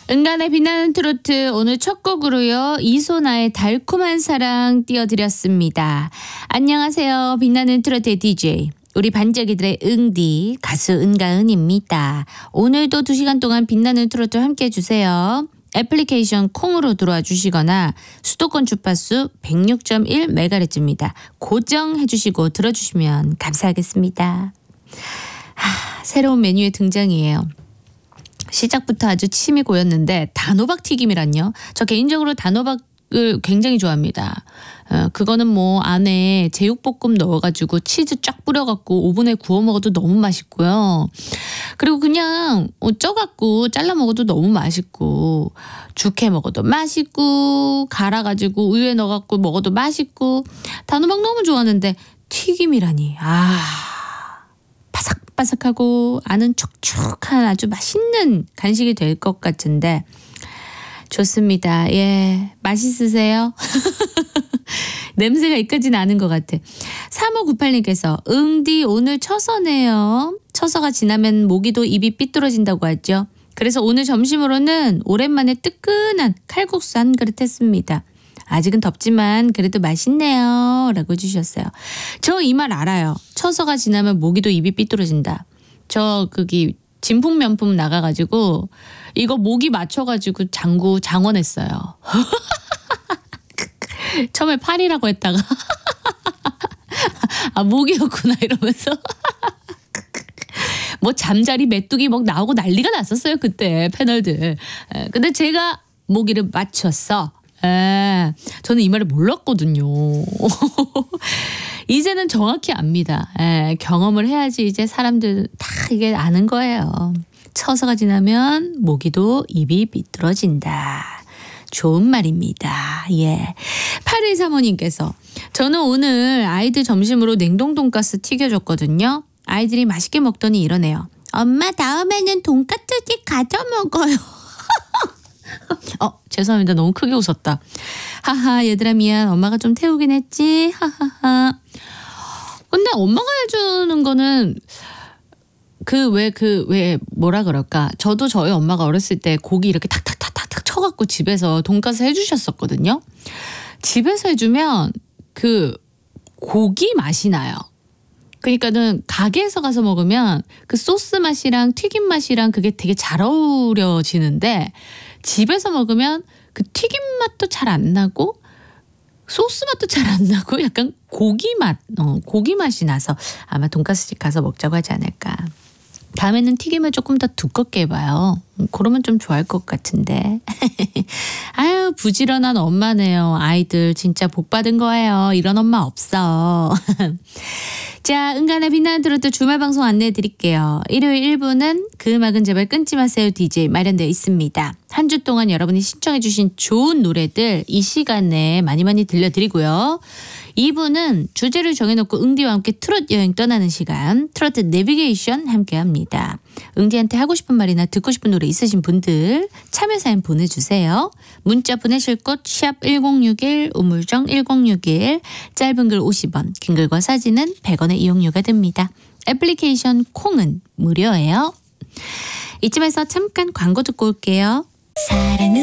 은간의 빛나는 트로트 오늘 첫 곡으로요. 이소나의 달콤한 사랑 띄워드렸습니다. 안녕하세요. 빛나는 트로트의 DJ 우리 반짝이들의 응디 가수 은가은입니다. 오늘도 2시간 동안 빛나는 트로트 함께 해주세요. 애플리케이션 콩으로 들어와 주시거나 수도권 주파수 106.1MHz입니다. 고정해 주시고 들어주시면 감사하겠습니다. 새로운 메뉴의 등장이에요. 시작부터 아주 침이 고였는데 단호박 튀김이란요. 저 개인적으로 단호박을 굉장히 좋아합니다. 그거는 뭐 안에 제육볶음 넣어가지고 치즈 쫙 뿌려갖고 오븐에 구워 먹어도 너무 맛있고요. 그리고 그냥 쪄갖고 잘라 먹어도 너무 맛있고 죽해 먹어도 맛있고 갈아가지고 우유에 넣어갖고 먹어도 맛있고 단호박 너무 좋아하는데 튀김이라니 바삭바삭하고 안은 촉촉한 아주 맛있는 간식이 될 것 같은데 좋습니다. 예, 맛있으세요? 냄새가 이까지 나는 것 같아. 3598님께서 응디 오늘 처서네요. 처서가 지나면 모기도 입이 삐뚤어진다고 하죠. 그래서 오늘 점심으로는 오랜만에 뜨끈한 칼국수 한 그릇 했습니다. 아직은 덥지만 그래도 맛있네요. 라고 해주셨어요. 저 이 말 알아요. 처서가 지나면 모기도 입이 삐뚤어진다. 저 거기 진품명품 나가가지고 이거 모기 맞춰가지고 장원했어요. 처음에 팔이라고 했다가 모기였구나 이러면서 뭐 잠자리 메뚜기 막 나오고 난리가 났었어요. 그때 패널들. 근데 제가 모기를 맞췄어. 저는 이 말을 몰랐거든요. 이제는 정확히 압니다. 경험을 해야지 이제 사람들 다 이게 아는 거예요. 처서가 지나면 모기도 입이 비뚤어진다. 좋은 말입니다. 예. 8135님께서 저는 오늘 아이들 점심으로 냉동 돈가스 튀겨줬거든요. 아이들이 맛있게 먹더니 이러네요. 엄마 다음에는 돈가스집 가져 먹어요. 죄송합니다. 너무 크게 웃었다. 하하 얘들아 미안. 엄마가 좀 태우긴 했지. 하하하. 근데 엄마가 해주는 거는 뭐라 그럴까. 저도 저희 엄마가 어렸을 때 고기 이렇게 탁탁탁탁 쳐갖고 집에서 돈가스 해주셨었거든요. 집에서 해주면 그 고기 맛이 나요. 그러니까는 가게에서 가서 먹으면 그 소스 맛이랑 튀김 맛이랑 그게 되게 잘 어우러지는데 집에서 먹으면 그 튀김 맛도 잘 안 나고 소스 맛도 잘 안 나고 약간 고기 맛이 나서 아마 돈가스집 가서 먹자고 하지 않을까. 다음에는 튀김을 조금 더 두껍게 해봐요. 그러면 좀 좋아할 것 같은데. 아유 부지런한 엄마네요. 아이들 진짜 복 받은 거예요. 이런 엄마 없어. 자, 은간의 빛나는 트로트 주말 방송 안내해 드릴게요. 일요일 1부는 그 음악은 제발 끊지 마세요 DJ 마련되어 있습니다. 한 주 동안 여러분이 신청해 주신 좋은 노래들 이 시간에 많이 들려드리고요. 2부는 주제를 정해놓고 응디와 함께 트로트 여행 떠나는 시간 트로트 내비게이션 함께합니다. 응디한테 하고 싶은 말이나 듣고 싶은 노래 있으신 분들 참여 사연 보내주세요. 문자 보내실 곳 샵 1061 우물정 1061 짧은 글 50원 긴 글과 사진은 100원의 이용료가 됩니다. 애플리케이션 콩은 무료예요. 이쯤에서 잠깐 광고 듣고 올게요.